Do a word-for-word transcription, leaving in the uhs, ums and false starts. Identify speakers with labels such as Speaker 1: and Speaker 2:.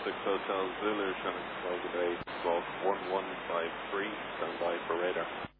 Speaker 1: six Hotel Zulu, Shannon, Golden Bay, Golf one one five three, stand by for radar.